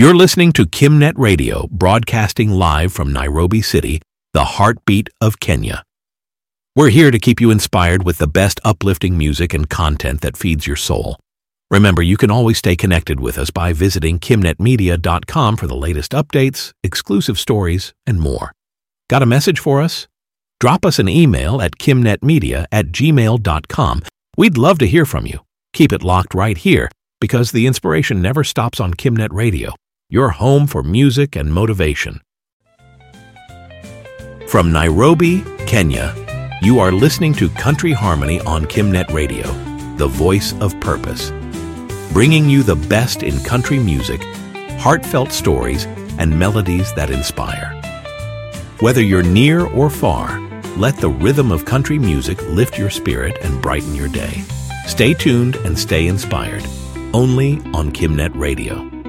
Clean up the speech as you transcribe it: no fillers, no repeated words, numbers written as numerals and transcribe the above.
You're listening to KimNet Radio, broadcasting live from Nairobi City, the heartbeat of Kenya. We're here to keep you inspired with the best uplifting music and content that feeds your soul. Remember, you can always stay connected with us by visiting kimnetmedia.com for the latest updates, exclusive stories, and more. Got a message for us? Drop us an email at kimnetmedia@gmail.com. We'd love to hear from you. Keep it locked right here, because the inspiration never stops on KimNet Radio, your home for music and motivation. From Nairobi, Kenya, you are listening to Country Harmony on KimNet Radio, the voice of purpose, bringing you the best in country music, heartfelt stories, and melodies that inspire. Whether you're near or far, let the rhythm of country music lift your spirit and brighten your day. Stay tuned and stay inspired, only on KimNet Radio.